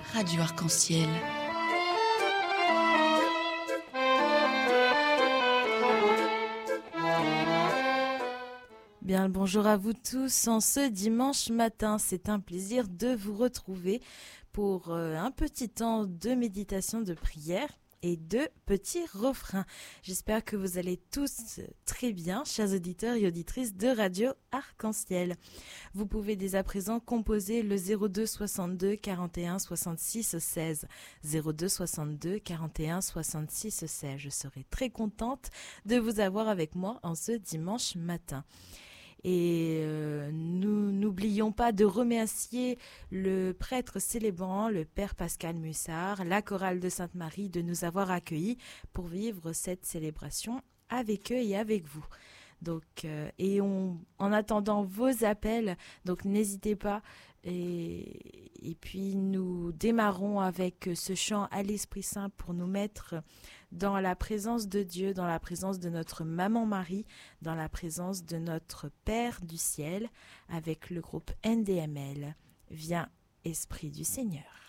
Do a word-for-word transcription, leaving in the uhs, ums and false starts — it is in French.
Radio Arc-en-Ciel. Bien le bonjour à vous tous en ce dimanche matin. C'est un plaisir de vous retrouver pour euh, un petit temps de méditation, de prière et de petits refrains. J'espère que vous allez tous très bien, chers auditeurs et auditrices de Radio Arc-en-Ciel. Vous pouvez dès à présent composer le zéro deux soixante-deux quarante et un soixante-six seize. zéro deux soixante-deux quarante et un soixante-six seize. Je serai très contente de vous avoir avec moi en ce dimanche matin. Et euh, nous n'oublions pas de remercier le prêtre célébrant, le Père Pascal Mussard, la chorale de Sainte-Marie, de nous avoir accueillis pour vivre cette célébration avec eux et avec vous. Donc, euh, et on, en attendant vos appels, donc n'hésitez pas. Et, et puis nous démarrons avec ce chant à l'Esprit Saint pour nous mettre dans la présence de Dieu, dans la présence de notre Maman Marie, dans la présence de notre Père du ciel, avec le groupe N D M L. Viens, Esprit du Seigneur.